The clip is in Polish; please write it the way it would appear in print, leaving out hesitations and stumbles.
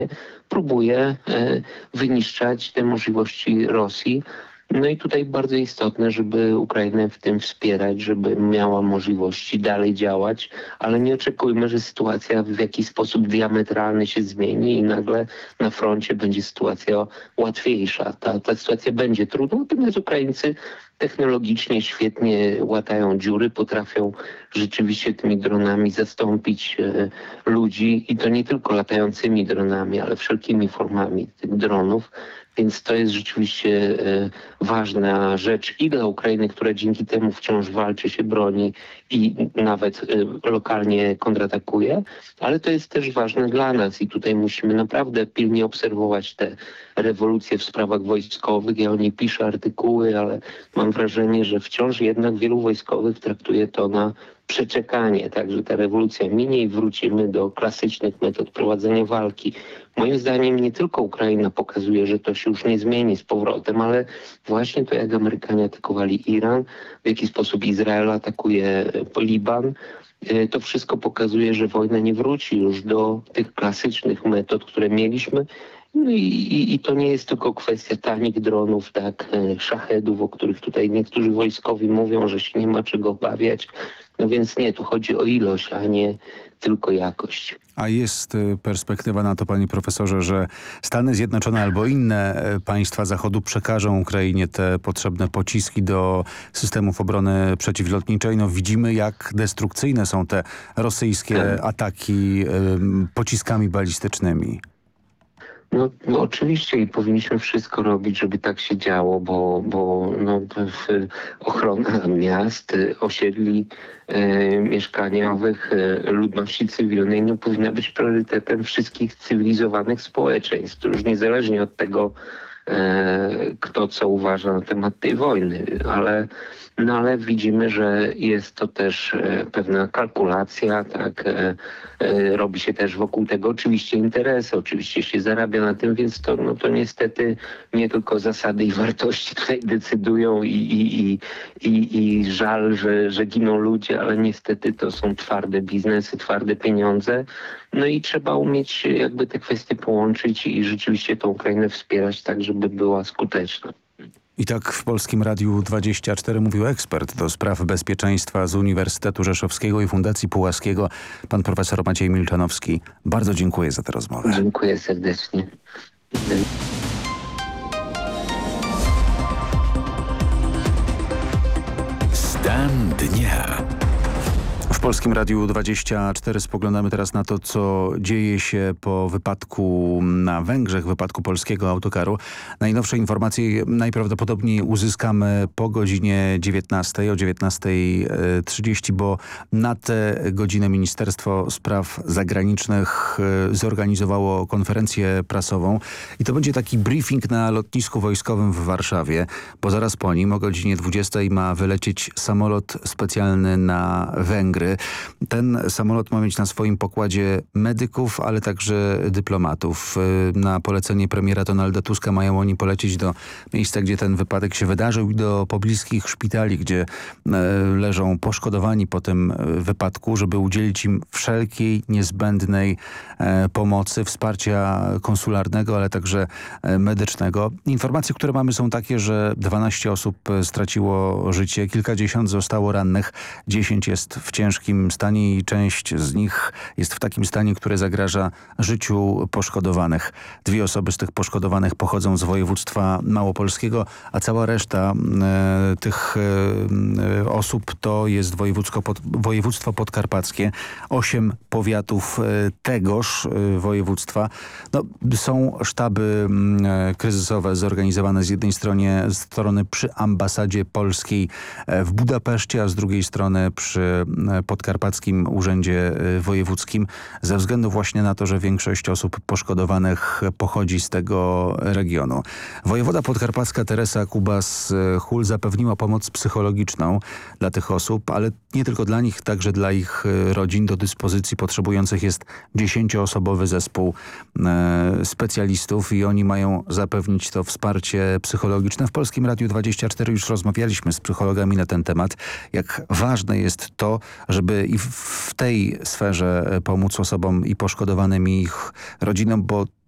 próbuje wyniszczać te możliwości Rosji. No i tutaj bardzo istotne, żeby Ukrainę w tym wspierać, żeby miała możliwości dalej działać, ale nie oczekujmy, że sytuacja w jakiś sposób diametralny się zmieni i nagle na froncie będzie sytuacja łatwiejsza. Ta sytuacja będzie trudna, natomiast Ukraińcy technologicznie świetnie łatają dziury, potrafią rzeczywiście tymi dronami zastąpić ludzi i to nie tylko latającymi dronami, ale wszelkimi formami tych dronów. Więc to jest rzeczywiście ważna rzecz i dla Ukrainy, która dzięki temu wciąż walczy, się broni i nawet lokalnie kontratakuje, ale to jest też ważne dla nas i tutaj musimy naprawdę pilnie obserwować te rewolucje w sprawach wojskowych. Ja o niej piszę artykuły, ale mam wrażenie, że wciąż jednak wielu wojskowych traktuje to na przeczekanie, także ta rewolucja minie i wrócimy do klasycznych metod prowadzenia walki. Moim zdaniem nie tylko Ukraina pokazuje, że to się już nie zmieni z powrotem, ale właśnie to, jak Amerykanie atakowali Iran, w jaki sposób Izrael atakuje Liban, to wszystko pokazuje, że wojna nie wróci już do tych klasycznych metod, które mieliśmy. No i to nie jest tylko kwestia tanich dronów, tak, szachedów, o których tutaj niektórzy wojskowi mówią, że się nie ma czego obawiać. No więc nie, tu chodzi o ilość, a nie tylko jakość. A jest perspektywa na to, panie profesorze, że Stany Zjednoczone albo inne państwa Zachodu przekażą Ukrainie te potrzebne pociski do systemów obrony przeciwlotniczej? No widzimy, jak destrukcyjne są te rosyjskie ataki pociskami balistycznymi. No oczywiście i powinniśmy wszystko robić, żeby tak się działo, bo ochrona miast, osiedli mieszkaniowych, ludności cywilnej no, powinna być priorytetem wszystkich cywilizowanych społeczeństw, to już niezależnie od tego, kto co uważa na temat tej wojny, ale widzimy, że jest to też pewna kalkulacja, tak, robi się też wokół tego oczywiście interesy, oczywiście się zarabia na tym, więc to niestety nie tylko zasady i wartości tutaj decydują i żal, że giną ludzie, ale niestety to są twarde biznesy, twarde pieniądze. No i trzeba umieć jakby te kwestie połączyć i rzeczywiście tą Ukrainę wspierać tak, żeby była skuteczna. I tak w Polskim Radiu 24 mówił ekspert do spraw bezpieczeństwa z Uniwersytetu Rzeszowskiego i Fundacji Pułaskiego, pan profesor Maciej Milczanowski. Bardzo dziękuję za tę rozmowę. Dziękuję serdecznie. Stan dnia. W Polskim Radiu 24 spoglądamy teraz na to, co dzieje się po wypadku na Węgrzech, wypadku polskiego autokaru. Najnowsze informacje najprawdopodobniej uzyskamy po godzinie 19, o 19:30, bo na tę godzinę Ministerstwo Spraw Zagranicznych zorganizowało konferencję prasową i to będzie taki briefing na lotnisku wojskowym w Warszawie, bo zaraz po nim o godzinie 20 ma wylecieć samolot specjalny na Węgry. Ten samolot ma mieć na swoim pokładzie medyków, ale także dyplomatów. Na polecenie premiera Donalda Tuska mają oni polecieć do miejsca, gdzie ten wypadek się wydarzył i do pobliskich szpitali, gdzie leżą poszkodowani po tym wypadku, żeby udzielić im wszelkiej niezbędnej pomocy, wsparcia konsularnego, ale także medycznego. Informacje, które mamy, są takie, że 12 osób straciło życie, kilkadziesiąt zostało rannych, 10 jest w ciężkim stanie i część z nich jest w takim stanie, które zagraża życiu poszkodowanych. 2 osoby z tych poszkodowanych pochodzą z województwa małopolskiego, a cała reszta tych osób to jest województwo podkarpackie, 8 powiatów tegoż województwa. No, są sztaby kryzysowe zorganizowane z jednej strony przy ambasadzie polskiej w Budapeszcie, a z drugiej strony przy Podkarpackim Urzędzie Wojewódzkim, ze względu właśnie na to, że większość osób poszkodowanych pochodzi z tego regionu. Wojewoda podkarpacka Teresa Kubas-Hul zapewniła pomoc psychologiczną dla tych osób, ale nie tylko dla nich, także dla ich rodzin. Do dyspozycji potrzebujących jest 10-osobowy zespół specjalistów i oni mają zapewnić to wsparcie psychologiczne. W Polskim Radiu 24 już rozmawialiśmy z psychologami na ten temat, jak ważne jest to, żeby i w tej sferze pomóc osobom i poszkodowanym i ich rodzinom, bo